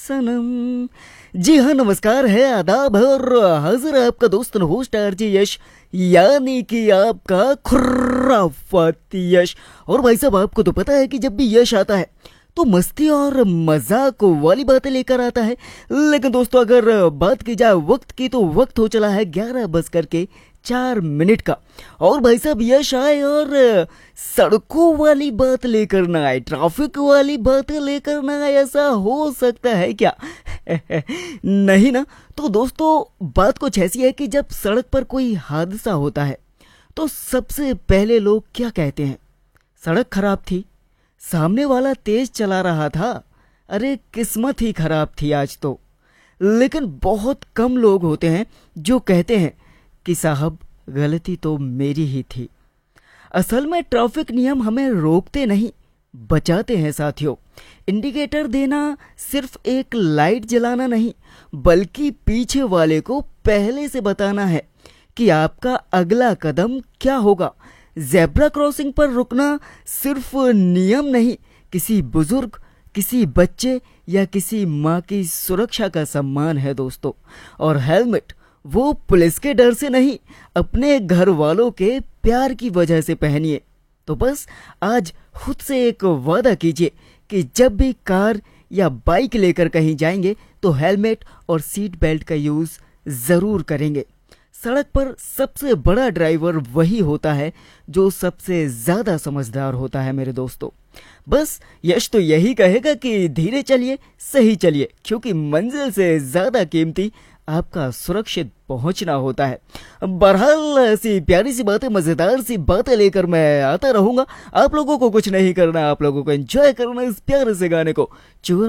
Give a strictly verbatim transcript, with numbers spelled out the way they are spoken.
सनम। जी हाँ, नमस्कार है, आदाब है और हाजिर है आपका दोस्त होस्ट आरजे यश, यानी कि आपका खुर्राफाती यश। और भाई साहब, आपको तो पता है कि जब भी यश आता है तो मस्ती और मजाक वाली बातें लेकर आता है। लेकिन दोस्तों, अगर बात की जाए वक्त की तो वक्त हो चला है ग्यारह बज करके चार मिनट का। और भाई साहब, यश आए और सड़कों वाली बात लेकर ना आए, ट्रैफिक वाली बातें लेकर ना आए, ऐसा हो सकता है क्या? नहीं ना। तो दोस्तों, बात कुछ ऐसी है कि जब सड़क पर कोई हादसा होता है तो सबसे पहले लोग क्या कहते हैं? सड़क खराब थी, सामने वाला तेज चला रहा था, अरे किस्मत ही खराब थी आज तो। लेकिन बहुत कम लोग होते हैं जो कहते हैं कि साहब गलती तो मेरी ही थी। असल में ट्रैफिक नियम हमें रोकते नहीं, बचाते हैं साथियों। इंडिकेटर देना सिर्फ एक लाइट जलाना नहीं, बल्कि पीछे वाले को पहले से बताना है कि आपका अगला कदम क्या होगा। ज़ेब्रा क्रॉसिंग पर रुकना सिर्फ नियम नहीं, किसी बुजुर्ग, किसी बच्चे या किसी माँ की सुरक्षा का सम्मान है दोस्तों। और हेलमेट वो पुलिस के डर से नहीं, अपने घर वालों के प्यार की वजह से पहनिए। तो बस आज खुद से एक वादा कीजिए कि जब भी कार या बाइक लेकर कहीं जाएंगे तो हेलमेट और सीट बेल्ट का यूज़ ज़रूर करेंगे। सड़क पर सबसे बड़ा ड्राइवर वही होता है जो सबसे ज़्यादा समझदार होता है मेरे दोस्तों। बस यश तो यही कहेगा कि धीरे चलिए, सही चलिए, क्योंकि मंजिल से ज़्यादा कीमती आपका सुरक्षित पहुंचना होता है। बहरहाल ऐसी प्यारी सी बातें, मज़ेदार सी बातें लेकर मैं आता रहूंगा। आप लोगों को कुछ नहीं करना, आप लोगों को एंजॉय करना इस प्यारे से गाने को।